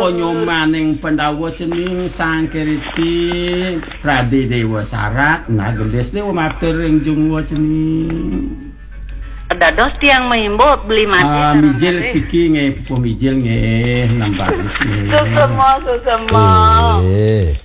nyomaning Pandhawa cening sangkiriti Pradewa Sarat nah gelis dewa matur ing jungwa cening dados tiang mimbo beli mati mijil siki nge pupuh mijil nge nambah susemo